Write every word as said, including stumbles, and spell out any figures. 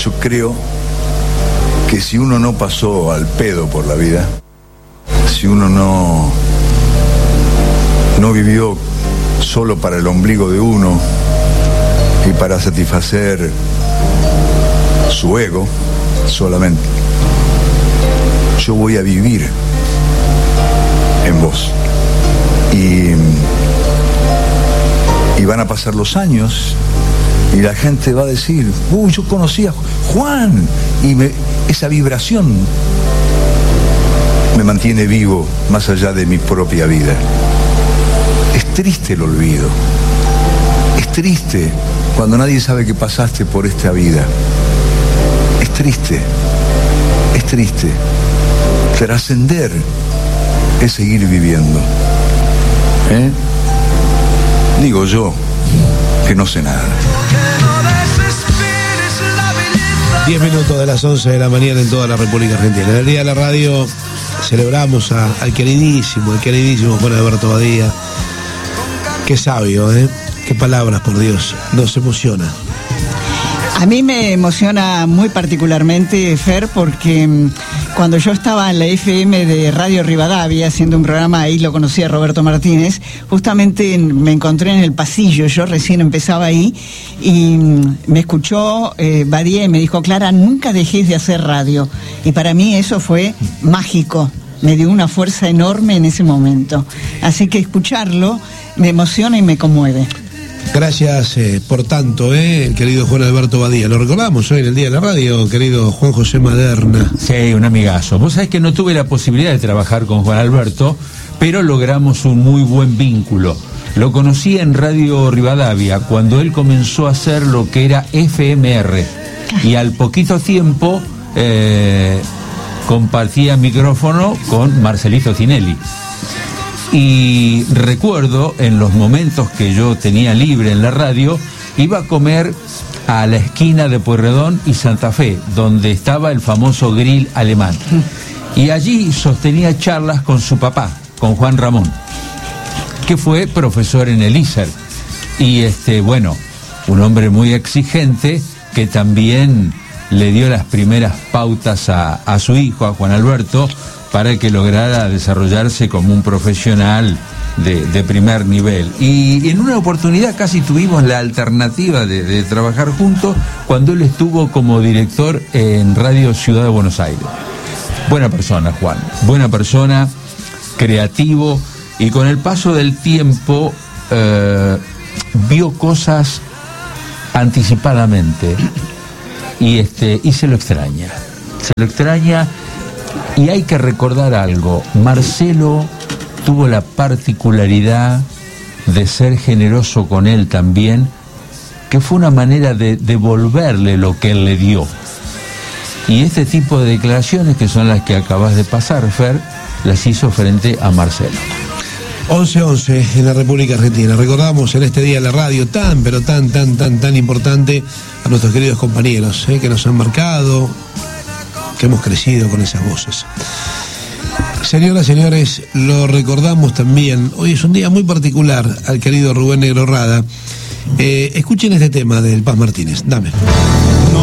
Yo creo que si uno no pasó al pedo por la vida, si uno no, no vivió solo para el ombligo de uno y para satisfacer su ego solamente, yo voy a vivir en vos. Y, y van a pasar los años y la gente va a decir, uy, yo conocí a Juan, y me, esa vibración me mantiene vivo más allá de mi propia vida. Es triste el olvido, es triste cuando nadie sabe que pasaste por esta vida. Es triste, es triste. Trascender es seguir viviendo. ¿Eh? Digo yo, que no sé nada. Diez minutos de las once de la mañana en toda la República Argentina. En el Día de la Radio celebramos a, al queridísimo, al queridísimo Juan Alberto Badía. Qué sabio, ¿eh? Qué palabras, por Dios. Nos emociona. A mí me emociona muy particularmente, Fer, porque cuando yo estaba en la F M de Radio Rivadavia haciendo un programa, ahí lo conocí a Roberto Martínez, justamente me encontré en el pasillo, yo recién empezaba ahí, y me escuchó eh, Badía y me dijo, Clara, nunca dejes de hacer radio. Y para mí eso fue mágico, me dio una fuerza enorme en ese momento. Así que escucharlo me emociona y me conmueve. Gracias eh, por tanto, eh, el querido Juan Alberto Badía. Lo recordamos hoy en el Día de la Radio, querido Juan José Maderna. Sí, un amigazo. Vos sabés que no tuve la posibilidad de trabajar con Juan Alberto, pero logramos un muy buen vínculo. Lo conocí en Radio Rivadavia cuando él comenzó a hacer lo que era F M R, y al poquito tiempo eh, compartía micrófono con Marcelito Tinelli. Y recuerdo, en los momentos que yo tenía libre en la radio, iba a comer a la esquina de Pueyrredón y Santa Fe, donde estaba el famoso grill alemán. Y allí sostenía charlas con su papá, con Juan Ramón, que fue profesor en el I S E R. Y este, bueno, un hombre muy exigente que también le dio las primeras pautas a, a su hijo, a Juan Alberto, para que lograra desarrollarse como un profesional de, de primer nivel. Y en una oportunidad casi tuvimos la alternativa de, de trabajar juntos cuando él estuvo como director en Radio Ciudad de Buenos Aires. Buena persona, Juan, buena persona, creativo, y con el paso del tiempo eh, vio cosas anticipadamente y, este, y se lo extraña, se lo extraña. Y hay que recordar algo, Marcelo tuvo la particularidad de ser generoso con él también, que fue una manera de devolverle lo que él le dio. Y este tipo de declaraciones, que son las que acabas de pasar, Fer, las hizo frente a Marcelo. once once en la República Argentina. Recordamos en este día la radio tan, pero tan, tan, tan, tan importante a nuestros queridos compañeros, ¿eh? que nos han marcado, que hemos crecido con esas voces. Señoras, señores, lo recordamos también. Hoy es un día muy particular al querido Rubén Negro Rada. Eh, escuchen este tema del Paz Martínez. Dame.